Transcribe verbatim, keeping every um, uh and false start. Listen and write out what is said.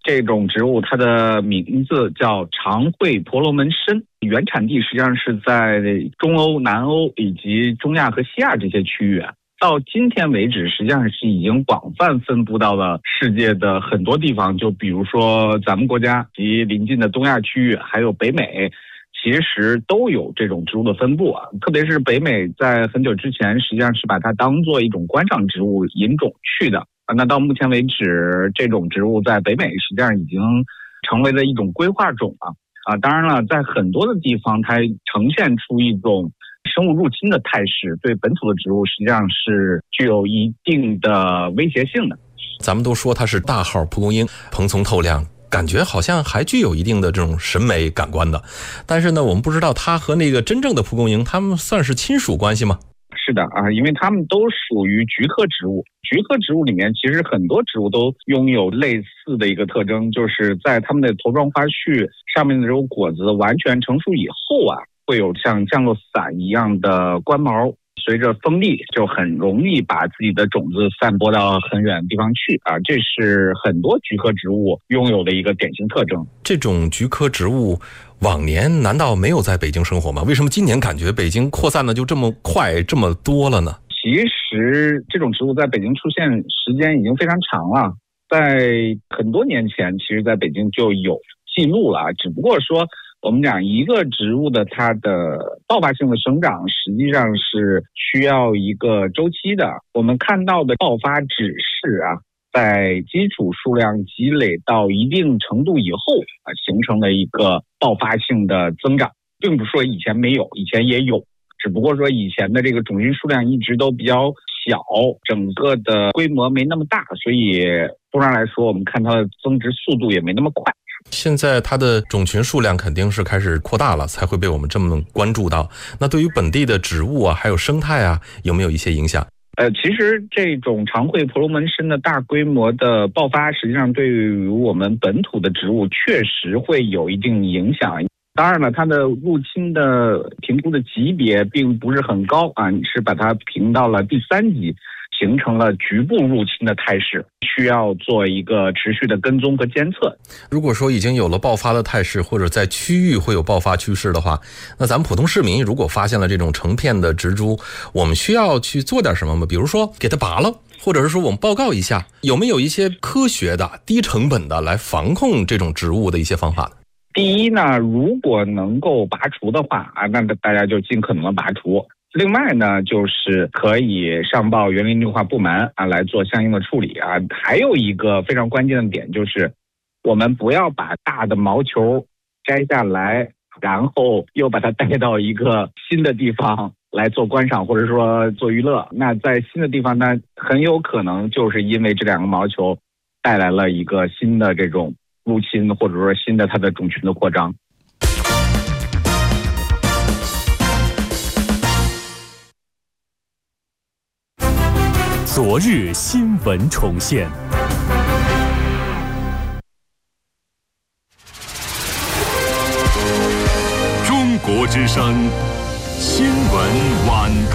这种植物它的名字叫长喙婆罗门参，原产地实际上是在中欧、南欧以及中亚和西亚这些区域。到今天为止，实际上是已经广泛分布到了世界的很多地方，就比如说咱们国家及邻近的东亚区域，还有北美，其实都有这种植物的分布啊。特别是北美在很久之前实际上是把它当做一种观赏植物引种去的。那到目前为止，这种植物在北美实际上已经成为了一种规划种了啊。当然了，在很多的地方，它呈现出一种生物入侵的态势，对本土的植物实际上是具有一定的威胁性的。 咱们都说它是大号蒲公英，蓬松透亮，感觉好像还具有一定的这种审美感官的。但是呢，我们不知道它和那个真正的蒲公英，它们算是亲属关系吗？ 是的啊，因为它们都属于菊科植物。菊科植物里面，其实很多植物都拥有类似的一个特征，就是在它们的头状花序上面的这种果子完全成熟以后啊，会有像降落伞一样的冠毛，随着风力就很容易把自己的种子散播到很远的地方去啊，这是很多菊科植物拥有的一个典型特征。 这种菊科植物往年难道没有在北京生活吗？为什么今年感觉北京扩散的就这么快这么多了呢？ 其实这种植物在北京出现时间已经非常长了，在很多年前其实在北京就有记录了，只不过说我们讲一个植物的它的爆发性的生长实际上是需要一个周期的。我们看到的爆发只是啊，在基础数量积累到一定程度以后啊，形成了一个爆发性的增长，并不是说以前没有，以前也有，只不过说以前的这个种群数量一直都比较小，整个的规模没那么大，所以通常来说我们看它的增殖速度也没那么快。 现在它的种群数量肯定是开始扩大了，才会被我们这么关注到。那对于本地的植物啊，还有生态啊，有没有一些影响？ 呃，其实这种长喙婆罗门参的大规模的爆发，实际上对于我们本土的植物确实会有一定影响。当然了，它的入侵的评估的级别并不是很高啊，是把它评到了第三级，形成了局部入侵的态势，需要做一个持续的跟踪和监测。 如果说已经有了爆发的态势，或者在区域会有爆发趋势的话，那咱们普通市民如果发现了这种成片的植株，我们需要去做点什么吗？比如说给它拔了，或者是说我们报告一下，有没有一些科学的低成本的来防控这种植物的一些方法呢？ 第一呢，如果能够拔除的话啊，那大家就尽可能的拔除。另外呢，就是可以上报园林绿化部门啊来做相应的处理啊。还有一个非常关键的点就是，我们不要把大的毛球摘下来，然后又把它带到一个新的地方来做观赏或者说做娱乐。那在新的地方呢，很有可能就是因为这两个毛球带来了一个新的这种入侵，或者说新的它的种群的扩张。 昨日新闻重现。中国之声新闻晚高。